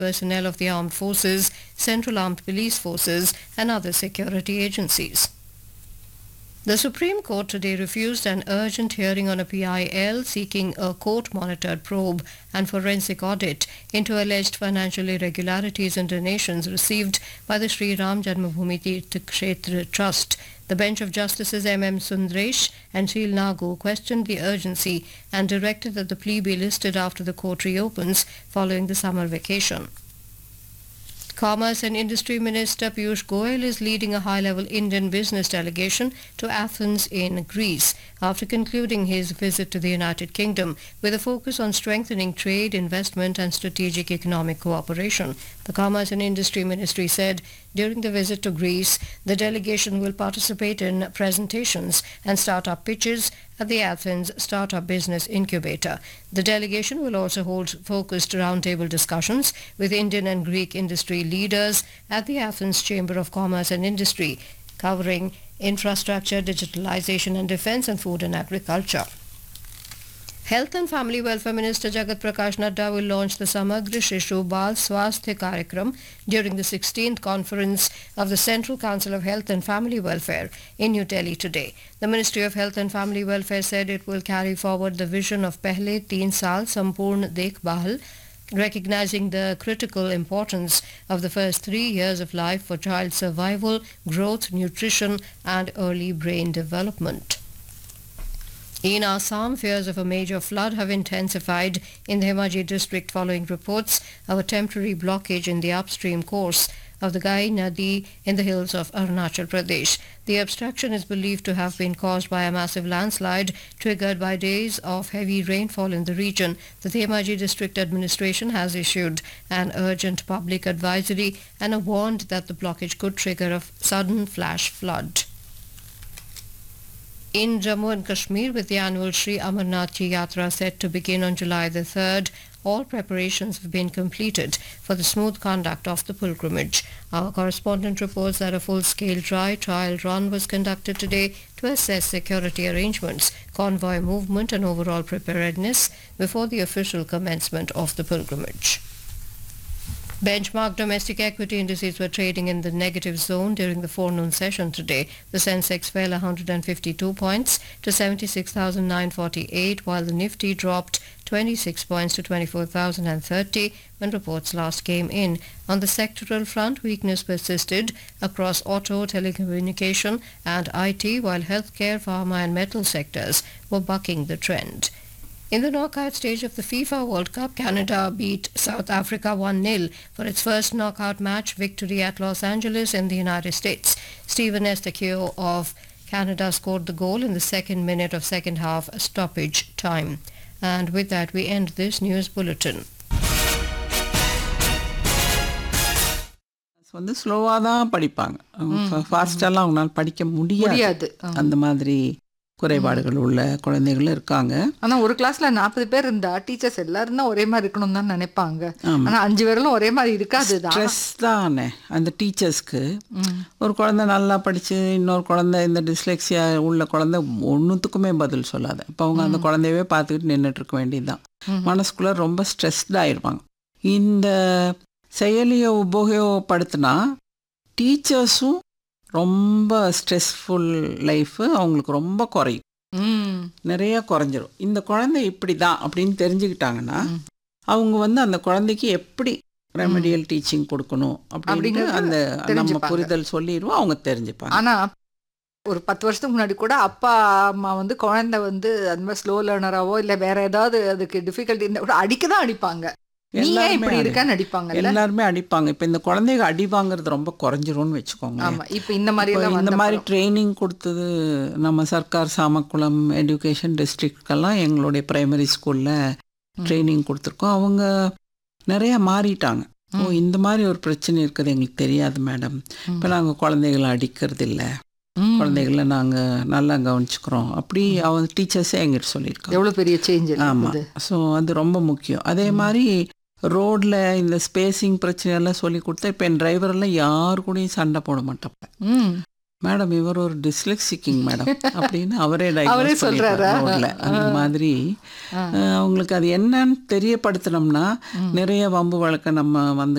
personnel of the armed forces, Central Armed Police Forces and other security agencies. The Supreme Court today refused an urgent hearing on a PIL seeking a court-monitored probe and forensic audit into alleged financial irregularities and donations received by the Sri Ram Janmabhoomi Tirth Kshetra Trust. The bench of Justices M.M. Sundaresh and Sheel Nagu questioned the urgency and directed that the plea be listed after the court reopens following the summer vacation. Commerce and Industry Minister Piyush Goyal is leading a high-level Indian business delegation to Athens in Greece after concluding his visit to the United Kingdom with a focus on strengthening trade, investment and strategic economic cooperation. The Commerce and Industry Ministry said during the visit to Greece, the delegation will participate in presentations and startup pitches at the Athens Startup Business Incubator. The delegation will also hold focused roundtable discussions with Indian and Greek industry leaders at the Athens Chamber of Commerce and Industry, covering infrastructure, digitalization and defense and food and agriculture. Health and Family Welfare Minister Jagat Prakash Nadda will launch the Samagra Shishu Bal Swasthya Karyakram during the 16th conference of the Central Council of Health and Family Welfare in New Delhi today. The Ministry of Health and Family Welfare said it will carry forward the vision of Pehle 3 Saal Sampurn Dekhbhal, recognizing the critical importance of the first 3 years of life for child survival, growth, nutrition and early brain development. In Assam, fears of a major flood have intensified in the Himachal district following reports of a temporary blockage in the upstream course of the Gai Nadi in the hills of Arunachal Pradesh. The obstruction is believed to have been caused by a massive landslide triggered by days of heavy rainfall in the region. The Dhemaji district administration has issued an urgent public advisory and warned that the blockage could trigger a sudden flash flood. In Jammu and Kashmir, with the annual Sri Amarnath Ji Yatra set to begin on July the 3rd, all preparations have been completed for the smooth conduct of the pilgrimage. Our correspondent reports that a full-scale dry trial run was conducted today to assess security arrangements, convoy movement and overall preparedness before the official commencement of the pilgrimage. Benchmark domestic equity indices were trading in the negative zone during the forenoon session today. The Sensex fell 152 points to 76,948, while the Nifty dropped 26 points to 24,030 when reports last came in. On the sectoral front, weakness persisted across auto, telecommunication and IT, while healthcare, pharma and metal sectors were bucking the trend. In the knockout stage of the FIFA World Cup, Canada beat South Africa 1-0 for its first knockout match victory at Los Angeles in the United States. Steven Estakio of Canada scored the goal in the second minute of second half stoppage time. And with that, we end this news bulletin. வந்து ஸ்லோவாக தான் படிப்பாங்க, ஃபாஸ்டெல்லாம் அவங்களால படிக்க முடியாது. அந்த மாதிரி குறைபாடுகள் உள்ள குழந்தைகள் இருக்காங்க. ஆனால் ஒரு கிளாஸ்ல 40 பேர் இருந்தா டீச்சர்ஸ் எல்லாரும் தான் ஒரே மாதிரி இருக்கணும் தான் நினைப்பாங்க. ஆனால் 5 பேர்களும் ஒரே மாதிரி இருக்காது. ஸ்ட்ரெஸ் தானே அந்த டீச்சர்ஸ்க்கு. ஒரு குழந்தை நல்லா படித்து இன்னொரு குழந்தை இந்த டிஸ்லெக்சியா உள்ள குழந்தை ஒன்றுத்துக்குமே பதில் சொல்லாது. இப்போ அவங்க அந்த குழந்தையவே பார்த்துக்கிட்டு நின்றுட்டு இருக்க வேண்டியதுதான். மனசுக்குள்ளே ரொம்ப ஸ்ட்ரெஸ்டாக ஆயிடுவாங்க. இந்த செயலியை உபயோகப்படுத்தினா டீச்சர்ஸும் ரொம்ப ஸ்ட்ரெஸ்ஃபுல் லைஃபு அவங்களுக்கு ரொம்ப குறையும், நிறைய குறைஞ்சிரும். இந்த குழந்தை இப்படி தான் அப்படின்னு தெரிஞ்சுக்கிட்டாங்கன்னா அவங்க வந்து அந்த குழந்தைக்கு எப்படி ரெமடியல் டீச்சிங் கொடுக்கணும் அப்படின்னு அந்த நம்ம புரிதல் சொல்லிடுவோம், அவங்க தெரிஞ்சுப்பாங்க. ஆனால் ஒரு 10 வருஷத்துக்கு முன்னாடி கூட அப்பா அம்மா வந்து குழந்தை வந்து அந்த மாதிரி ஸ்லோ லேர்னராகவோ இல்லை வேற ஏதாவது அதுக்கு டிஃபிகல்ட்டி இருந்தால் கூட அடிக்க தான் அடிப்பாங்க. எல்லாருமே அடிப்பாங்க. இப்ப இந்த குழந்தைங்க அடி வாங்குறது ரொம்ப குறைஞ்சிரும்னு வச்சுக்கோங்க. இப்ப இந்த மாதிரி ட்ரைனிங் கொடுத்தது நம்ம சர்க்கார் சாமக்குளம் எஜுகேஷன் டிஸ்ட்ரிக்ட்கெல்லாம் எங்களுடைய பிரைமரி ஸ்கூல்ல ட்ரைனிங் கொடுத்துருக்கோம். அவங்க நிறைய மாறிட்டாங்க. இந்த மாதிரி ஒரு பிரச்சனை இருக்குது எங்களுக்கு தெரியாது மேடம், இப்ப நாங்க குழந்தைகளை அடிக்கிறது இல்லை, குழந்தைகளை நாங்க நல்லா கவனிச்சுக்கிறோம் அப்படி அவங்க டீச்சர்ஸே எங்கிட்ட சொல்லியிருக்காங்க. எவ்வளவு பெரிய சேஞ்ச். ஆமா, ஸோ அது ரொம்ப முக்கியம். அதே மாதிரி ரோட்ல இந்த ஸ்பேசிங் பிரச்சனை எல்லாம் சொல்லி கொடுத்தா இப்ப என் டிரைவர்லாம் யாரு கூடயும் சண்டை போட மாட்டப்ப. மேடம் இவர் ஒரு டிஸ்லெக்சிக்கிங் மேடம் அப்படின்னு அவரே அவரே diagnose சொல்றாரா? பண்ணிடுறாரு ரோட்ல. அந்த மாதிரி அவங்களுக்கு அது என்னன்னு தெரியப்படுத்தினோம்னா நிறைய வம்பு வழக்க நம்ம வந்து